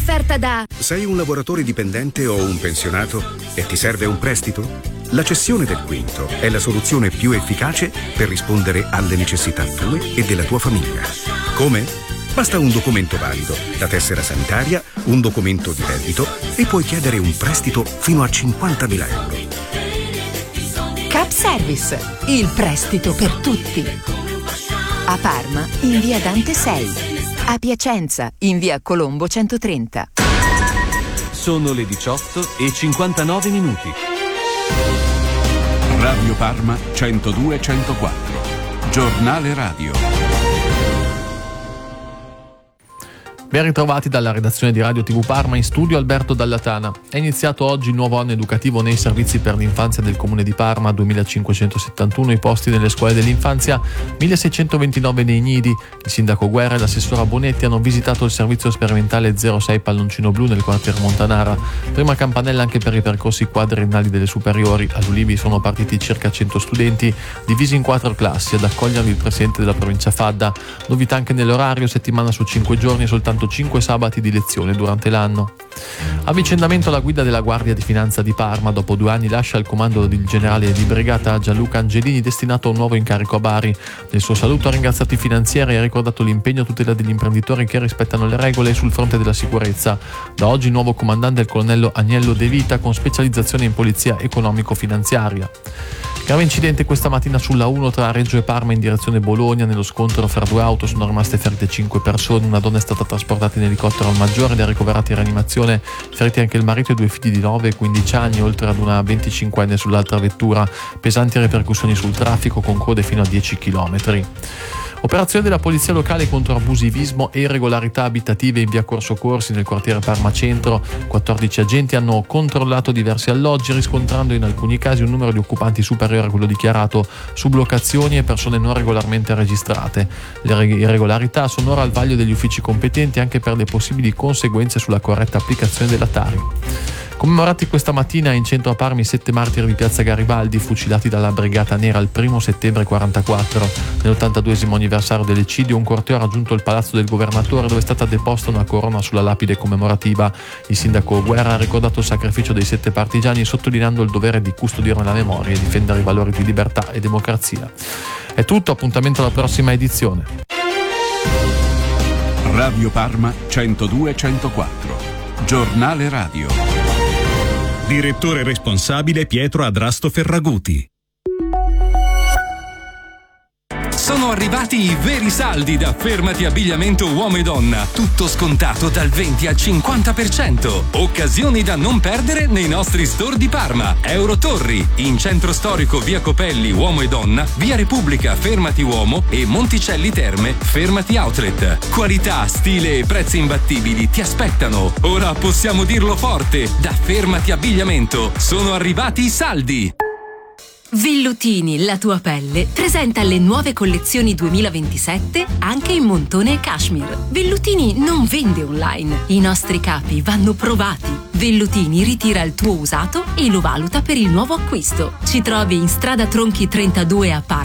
offerta da... Sei un lavoratore dipendente o un pensionato e ti serve un prestito? La cessione del quinto è la soluzione più efficace per rispondere alle necessità tue e della tua famiglia. Come? Basta un documento valido, la tessera sanitaria, un documento di reddito e puoi chiedere un prestito fino a 50.000 euro. Cap Service, il prestito per tutti. A Parma, in via Dante 6. A Piacenza, in via Colombo 130. Sono le 18:59. Radio Parma 102-104. Giornale radio. Ben ritrovati dalla redazione di Radio TV Parma, in studio Alberto Dallatana. È iniziato oggi il nuovo anno educativo nei servizi per l'infanzia del Comune di Parma, 2.571 i posti nelle scuole dell'infanzia, 1.629 nei nidi. Il sindaco Guerra e l'assessora Bonetti hanno visitato il servizio sperimentale 06 Palloncino Blu nel quartiere Montanara. Prima campanella anche per i percorsi quadriennali delle superiori. All'Ulivi sono partiti circa 100 studenti, divisi in 4 classi, ad accoglierli il presidente della provincia Fadda. Novità anche nell'orario, settimana su 5 giorni e soltanto 5 sabati di lezione durante l'anno. Avvicendamento alla guida della Guardia di Finanza di Parma. Dopo 2 anni lascia il comando del generale di brigata Gianluca Angelini, destinato a un nuovo incarico a Bari. Nel suo saluto ha ringraziato i finanzieri e ha ricordato l'impegno a tutela degli imprenditori che rispettano le regole sul fronte della sicurezza. Da oggi il nuovo comandante è il colonnello Agnello De Vita, con specializzazione in polizia economico-finanziaria. Grave incidente questa mattina sulla 1 tra Reggio e Parma in direzione Bologna. Nello scontro fra 2 auto sono rimaste ferite 5 persone. Una donna è stata trasportata in elicottero al Maggiore ed è ricoverata in rianimazione. Feriti anche il marito e 2 figli di 9 e 15 anni, oltre ad una 25enne sull'altra vettura. Pesanti ripercussioni sul traffico, con code fino a 10 km. Operazione della polizia locale contro abusivismo e irregolarità abitative in via Corso Corsi nel quartiere Parma Centro. 14 agenti hanno controllato diversi alloggi, riscontrando in alcuni casi un numero di occupanti superiore a quello dichiarato, sublocazioni e persone non regolarmente registrate. Le irregolarità sono ora al vaglio degli uffici competenti anche per le possibili conseguenze sulla corretta applicazione della Tari. Commemorati questa mattina in centro a Parma i 7 martiri di piazza Garibaldi, fucilati dalla Brigata Nera il 1 settembre 1944. Nell'82esimo anniversario dell'eccidio, un corteo ha raggiunto il palazzo del governatore, dove è stata deposta una corona sulla lapide commemorativa. Il sindaco Guerra ha ricordato il sacrificio dei 7 partigiani, sottolineando il dovere di custodire la memoria e difendere i valori di libertà e democrazia. È tutto, appuntamento alla prossima edizione. Radio Parma 102-104. Giornale radio. Direttore responsabile Pietro Adrasto Ferraguti. Sono arrivati i veri saldi da Fermati Abbigliamento Uomo e Donna. Tutto scontato dal 20 al 50%. Occasioni da non perdere nei nostri store di Parma. Eurotorri, in centro storico via Copelli Uomo e Donna, via Repubblica Fermati Uomo e Monticelli Terme Fermati Outlet. Qualità, stile e prezzi imbattibili ti aspettano. Ora possiamo dirlo forte, da Fermati Abbigliamento sono arrivati i saldi. Villutini, la tua pelle, presenta le nuove collezioni 2027 anche in montone e cashmere. Vellutini non vende online. I nostri capi vanno provati. Vellutini ritira il tuo usato e lo valuta per il nuovo acquisto. Ci trovi in strada Tronchi 32 a Parma